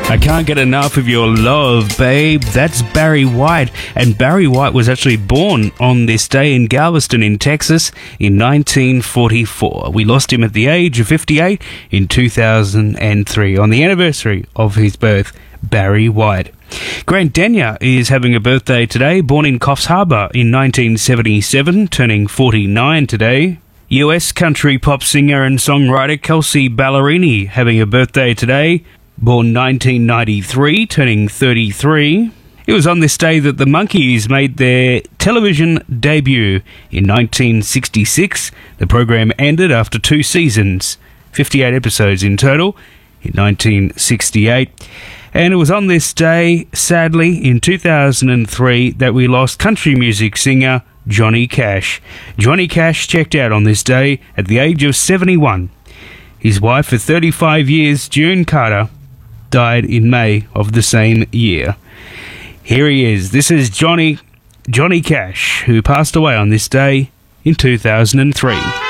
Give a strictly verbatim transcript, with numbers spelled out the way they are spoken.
I can't get enough of your love, babe. That's Barry White. And Barry White was actually born on this day in Galveston in Texas in nineteen forty-four. We lost him at the age of fifty-eight in two thousand three on the anniversary of his birth, Barry White. Grant Denyer is having a birthday today, born in Coffs Harbour in nineteen seventy-seven, turning forty-nine today. U S country pop singer and songwriter Kelsea Ballerini having a birthday today, born nineteen ninety-three, turning thirty-three. It was on this day that the Monkees made their television debut in nineteen sixty-six. The program ended after two seasons, fifty-eight episodes in total, in nineteen sixty-eight. And it was on this day, sadly, in two thousand three, that we lost country music singer Johnny Cash. Johnny Cash checked out on this day at the age of seventy-one. His wife for thirty-five years, June Carter, died in May of the same year. Here he is. This is Johnny, Johnny Cash, who passed away on this day in two thousand three.